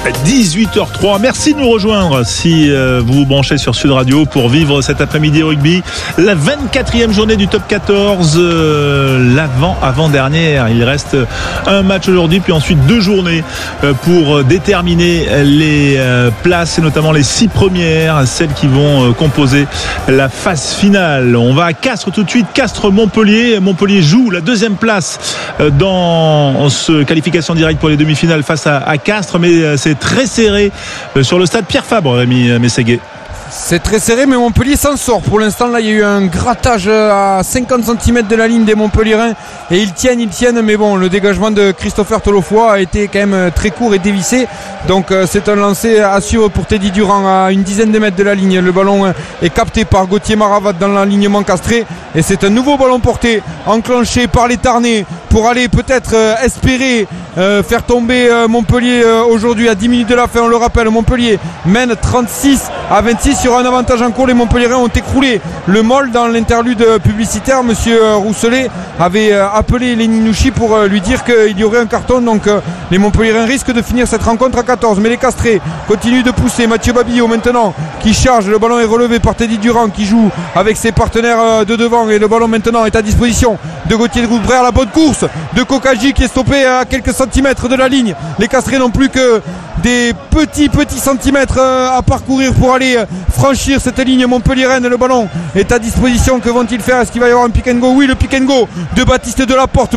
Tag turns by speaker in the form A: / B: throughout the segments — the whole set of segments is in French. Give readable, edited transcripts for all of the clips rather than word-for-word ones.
A: 18h03. Merci de nous rejoindre si vous vous branchez sur Sud Radio pour vivre cet après-midi au rugby. La 24e journée du top 14, l'avant-dernière. Il reste un match aujourd'hui, puis ensuite 2 journées pour déterminer les places et notamment les 6 premières, celles qui vont composer la phase finale. On va à Castres tout de suite. Castres-Montpellier. Montpellier joue la 2e place dans ce qualification directe pour les demi-finales face à Castres, mais c'est très serré sur le stade Pierre Fabre, Rémi Mességuet.
B: C'est très serré, mais Montpellier s'en sort. Pour l'instant, là, il y a eu un grattage à 50 cm de la ligne des Montpelliérains et ils tiennent, mais bon, le dégagement de Christopher Tolofoy a été quand même très court et dévissé. Donc c'est un lancer à suivre pour Teddy Durand à une dizaine de mètres de la ligne. Le ballon est capté par Gauthier Maravat dans l'alignement castré et c'est un nouveau ballon porté, enclenché par les Tarnais pour aller peut-être espérer faire tomber Montpellier aujourd'hui à 10 minutes de la fin. On le rappelle, Montpellier mène 36-26 sur un avantage en cours. Les Montpelliérains ont écroulé le Mol dans l'interlude publicitaire. Monsieur Rousselet avait appelé Lenny Nouchi pour lui dire qu'il y aurait un carton. Donc les Montpelliérains risquent de finir cette rencontre à 14. Mais les Castrés continuent de pousser. Mathieu Babillot maintenant qui charge. Le ballon est relevé par Teddy Durand qui joue avec ses partenaires de devant. Et le ballon maintenant est à disposition de Gauthier de Goudbray. La bonne course de Kokaji qui est stoppé à quelques centimètres de la ligne. Les Castrés n'ont plus que des petits centimètres à parcourir pour aller franchir cette ligne montpelliéraine. Le ballon est à disposition. Que vont-ils faire? Est-ce qu'il va y avoir un pick and go? Oui, le pick and go de Baptiste Delaporte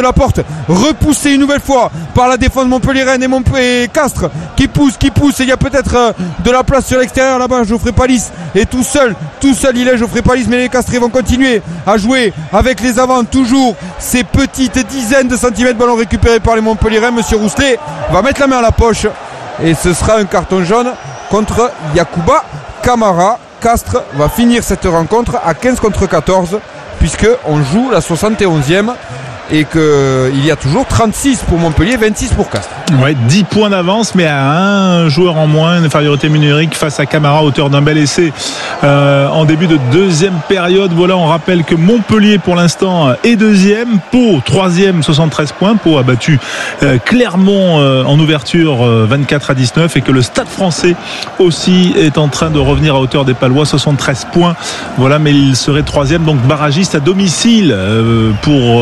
B: repoussé une nouvelle fois par la défense montpelliéraine et Castres qui pousse et il y a peut-être de la place sur l'extérieur là-bas. Geoffrey Palis est tout seul il est Geoffrey Palis, mais les Castrés vont continuer à jouer avec les avants, toujours ces petites dizaines de centimètres. Ballon récupéré par les Montpelliérains. Monsieur Rousselet va mettre la main à la poche et ce sera un carton jaune contre Yacouba Camara. Castres va finir cette rencontre à 15 contre 14 puisqu'on joue la 71e et qu'il y a toujours 36 pour Montpellier, 26 pour Castres.
A: Ouais, 10 points d'avance, mais à un joueur en moins, une infériorité numérique face à Camara, auteur d'un bel essai en début de 2e période. Voilà, on rappelle que Montpellier pour l'instant est 2e, Pau 3e, 73 points. Pau a battu Clermont en ouverture 24-19 et que le Stade Français aussi est en train de revenir à hauteur des Palois, 73 points. Voilà, mais il serait 3e, donc barragiste à domicile pour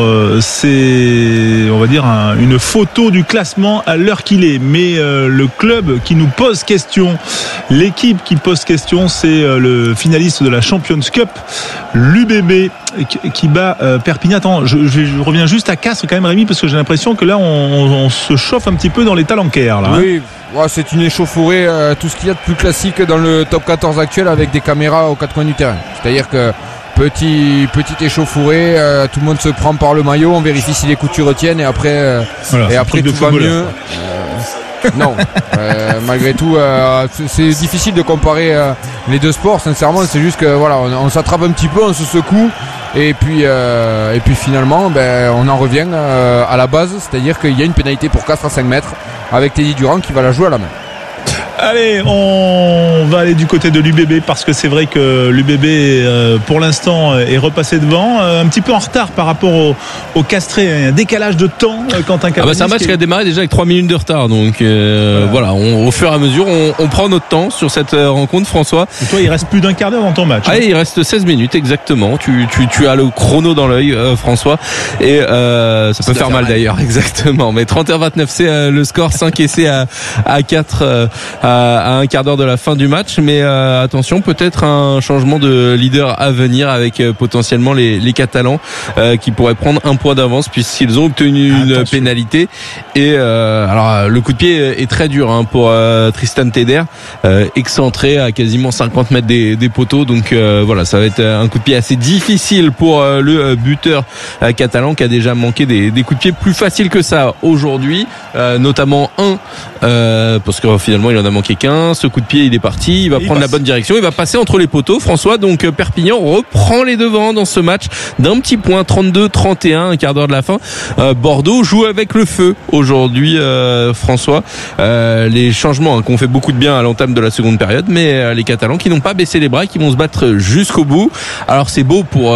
A: c'est, on va dire, une photo du classement à l'heure qu'il est. Mais le club qui nous pose question, l'équipe qui pose question, c'est le finaliste de la Champions Cup, l'UBB, qui bat Perpignan. Attends, je reviens juste à Castres quand même, Rémi, parce que j'ai l'impression que là on se chauffe un petit peu dans les talencaires là.
B: Oui. Ouais, c'est une échauffourée, tout ce qu'il y a de plus classique dans le top 14 actuel, avec des caméras aux 4 coins du terrain. C'est-à-dire que petite échauffourée, tout le monde se prend par le maillot, on vérifie si les coutures tiennent et après tout va mieux. Non, malgré tout, c'est difficile de comparer les deux sports. Sincèrement, c'est juste que voilà, on s'attrape un petit peu, on se secoue et puis finalement, on en revient à la base, c'est-à-dire qu'il y a une pénalité pour Castres à 5 mètres avec Teddy Durand qui va la jouer à la main.
A: Allez, on va aller du côté de l'UBB parce que c'est vrai que l'UBB pour l'instant est repassé devant, un petit peu en retard par rapport au Castré, un décalage de temps quand un
C: c'est un match qui a démarré déjà avec 3 minutes de retard, donc voilà, au fur et à mesure on prend notre temps sur cette rencontre, François.
A: Et toi, il reste plus d'un quart d'heure dans ton match.
C: Il reste 16 minutes exactement, tu as le chrono dans l'œil, François, et ça peut faire mal d'ailleurs, exactement, mais 31-29 c'est le score, 5 essais à 4 à un quart d'heure de la fin du match, mais attention, peut-être un changement de leader à venir avec potentiellement les Catalans qui pourraient prendre un point d'avance puisqu'ils ont obtenu une pénalité. Et alors le coup de pied est très dur pour Tristan Teder, excentré à quasiment 50 mètres des poteaux, donc voilà, ça va être un coup de pied assez difficile pour le buteur catalan qui a déjà manqué des coups de pied plus faciles que ça aujourd'hui, notamment parce que finalement il en a manqué qu'un. Ce coup de pied il est parti, il va prendre la bonne direction, il va passer entre les poteaux, François. Donc Perpignan reprend les devants dans ce match d'un petit point, 32-31, un quart d'heure de la fin. Bordeaux joue avec le feu aujourd'hui, François. Les changements qui ont fait beaucoup de bien à l'entame de la seconde période, mais les Catalans qui n'ont pas baissé les bras et qui vont se battre jusqu'au bout. Alors c'est beau pour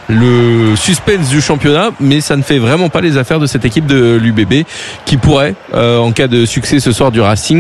C: le suspense du championnat, mais ça ne fait vraiment pas les affaires de cette équipe de l'UBB qui pourrait, en cas de succès ce soir du Racing,